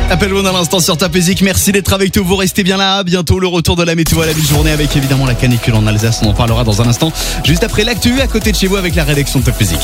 Appel-moi à l'instant sur Top Music. Merci d'être avec nous. Vous restez bien là. Bientôt le retour de la météo à la mi-journée avec évidemment la canicule en Alsace. On en parlera dans un instant. Juste après l'actu à côté de chez vous avec la rédaction de Top Music.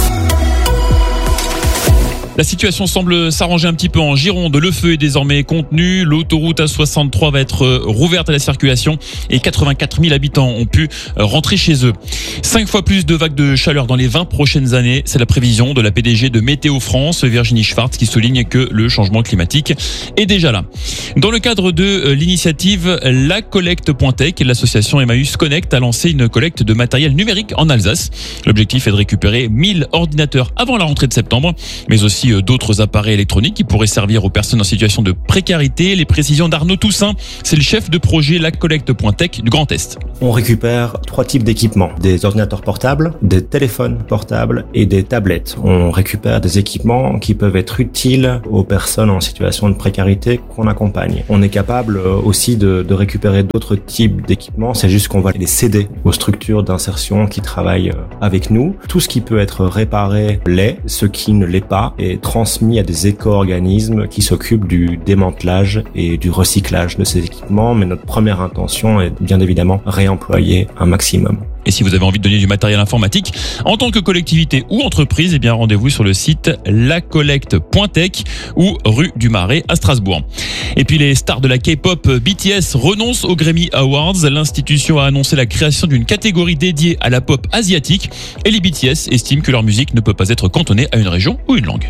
La situation semble s'arranger un petit peu en Gironde. Le feu est désormais contenu. L'autoroute A63 va être rouverte à la circulation et 84 000 habitants ont pu rentrer chez eux. 5 fois plus de vagues de chaleur dans les 20 prochaines années. C'est la prévision de la PDG de Météo France, Virginie Schwartz, qui souligne que le changement climatique est déjà là. Dans le cadre de l'initiative La Collecte.tech, l'association Emmaüs Connect a lancé une collecte de matériel numérique en Alsace. L'objectif est de récupérer 1000 ordinateurs avant la rentrée de septembre, mais aussi d'autres appareils électroniques qui pourraient servir aux personnes en situation de précarité. Les précisions d'Arnaud Toussaint, c'est le chef de projet La Collecte.tech du Grand Est. On récupère 3 types d'équipements, des ordinateurs portables, des téléphones portables et des tablettes. On récupère des équipements qui peuvent être utiles aux personnes en situation de précarité qu'on accompagne. On est capable aussi de récupérer d'autres types d'équipements, c'est juste qu'on va les céder aux structures d'insertion qui travaillent avec nous. Tout ce qui peut être réparé l'est, ce qui ne l'est pas est transmis à des éco-organismes qui s'occupent du démantelage et du recyclage de ces équipements, mais notre première intention est bien évidemment réemployer un maximum. Et si vous avez envie de donner du matériel informatique en tant que collectivité ou entreprise, eh bien rendez-vous sur le site lacollecte.tech ou rue du Marais à Strasbourg. Et puis les stars de la K-pop BTS renoncent aux Grammy Awards. L'institution a annoncé la création d'une catégorie dédiée à la pop asiatique et les BTS estiment que leur musique ne peut pas être cantonnée à une région ou une langue.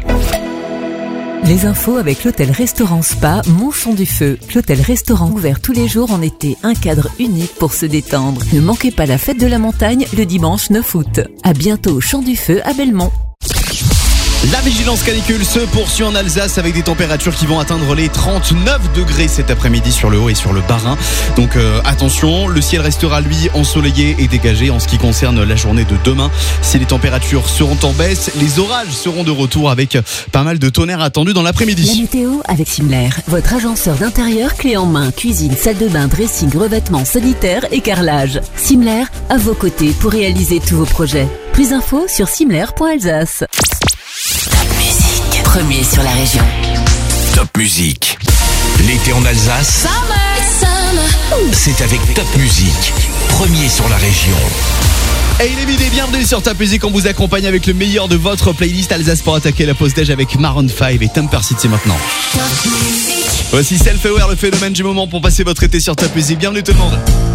Les infos avec l'hôtel-restaurant Spa Montchon du Feu. L'hôtel-restaurant ouvert tous les jours en été, un cadre unique pour se détendre. Ne manquez pas la fête de la montagne le dimanche 9 août. À bientôt au Champ du Feu à Belmont. La vigilance canicule se poursuit en Alsace avec des températures qui vont atteindre les 39 degrés cet après-midi sur le Haut et sur le Bas-Rhin. Donc attention, le ciel restera lui ensoleillé et dégagé en ce qui concerne la journée de demain. Si les températures seront en baisse, les orages seront de retour avec pas mal de tonnerre attendu dans l'après-midi. La météo avec Simler, votre agenceur d'intérieur clé en main, cuisine, salle de bain, dressing, revêtements, sanitaire et carrelage. Simler, à vos côtés pour réaliser tous vos projets. Plus d'infos sur simler.alsace. Premier sur la région. Top Music. L'été en Alsace, c'est avec Top Music. Premier sur la région. Et il est midi, bienvenue sur Top Music. On vous accompagne avec le meilleur de votre playlist Alsace pour attaquer la pause déj avec Maroon 5 et Temper City maintenant. Voici Self Aware, le phénomène du moment pour passer votre été sur Top Music. Bienvenue tout le monde.